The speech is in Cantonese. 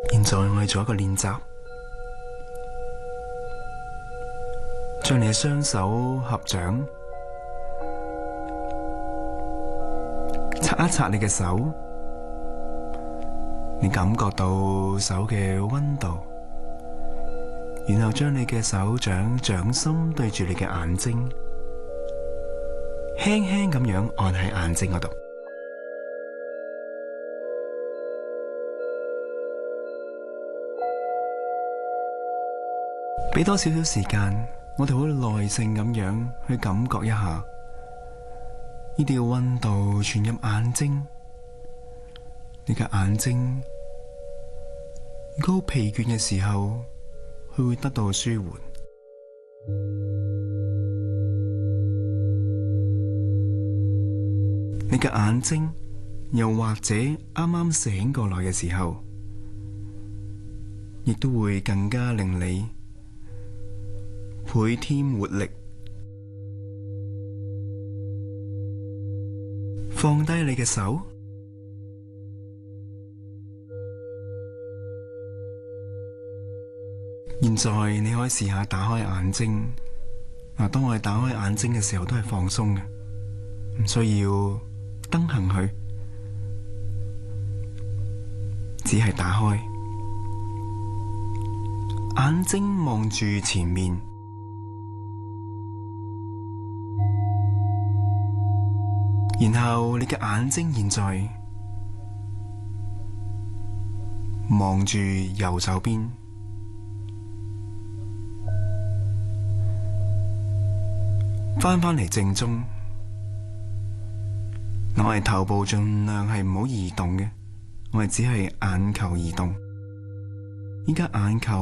現在我哋做一個練習，將你嘅雙手合掌，擦一擦你嘅手，你感覺到手嘅溫度，然後將你嘅手掌掌心對住你嘅眼睛，輕輕咁樣按喺眼睛嗰度。俾多少少時間，我哋好耐性咁樣去感覺一下呢啲嘅溫度傳入眼睛。你嘅眼睛如果好疲倦嘅時候，佢會得到舒緩。你嘅眼睛又或者啱啱醒過來嘅時候，亦都會更加令你倍添活力。放低你嘅手，現在你可以試下打開眼睛。當我哋打開眼睛嘅時候，都係放鬆嘅，唔需要瞪行佢，只係打開眼睛，望住前面。然後你嘅眼睛現在望住右手邊，翻嚟正中。我哋頭部盡量係唔好移動嘅，我哋只係眼球移動。依家眼球